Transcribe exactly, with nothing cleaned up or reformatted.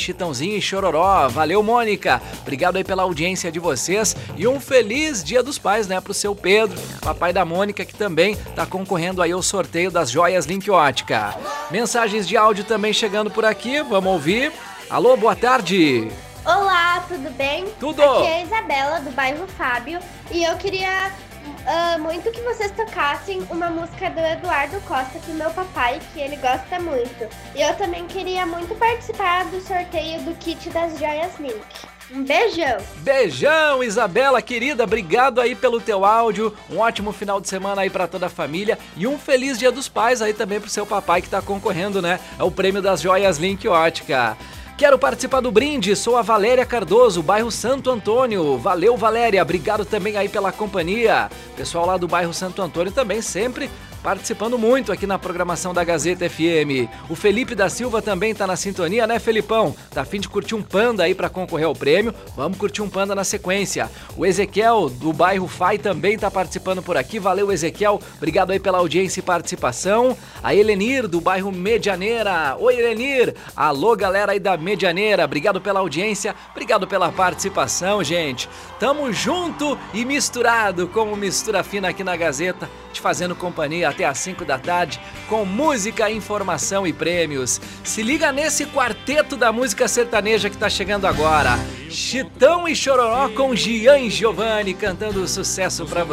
Chitãozinho e Chororó. Valeu, Mônica. Obrigado aí pela audiência de vocês e um feliz Dia dos Pais, né, pro seu Pedro, papai da Mônica, que também tá concorrendo aí ao sorteio das joias Link Ótica. Mensagens de áudio também chegando por aqui, vamos ouvir. Alô, boa tarde. Olá, tudo bem? Tudo. Aqui é a Isabela, do bairro Fábio, e eu queria uh, muito que vocês tocassem uma música do Eduardo Costa, que é meu papai, que ele gosta muito. E eu também queria muito participar do sorteio do kit das joias Link. Um beijão! Beijão, Isabela, querida, obrigado aí pelo teu áudio, um ótimo final de semana aí pra toda a família e um feliz Dia dos Pais aí também pro seu papai que tá concorrendo, né, ao prêmio das joias Link Ótica. Quero participar do brinde, sou a Valéria Cardoso, bairro Santo Antônio. Valeu, Valéria, obrigado também aí pela companhia. Pessoal lá do bairro Santo Antônio também sempre participando muito aqui na programação da Gazeta F M. O Felipe da Silva também tá na sintonia, né, Felipão? Tá a fim de curtir um panda aí pra concorrer ao prêmio? Vamos curtir um panda na sequência. O Ezequiel do bairro Fai também tá participando por aqui. Valeu, Ezequiel. Obrigado aí pela audiência e participação. A Helenir do bairro Medianeira. Oi, Helenir. Alô, galera aí da Medianeira. Obrigado pela audiência. Obrigado pela participação, gente. Tamo junto e misturado como mistura fina aqui na Gazeta, te fazendo companhia até às cinco da tarde, com música, informação e prêmios. Se liga nesse quarteto da música sertaneja que tá chegando agora. Chitão e Chororó com Gian e Giovanni cantando sucesso pra você.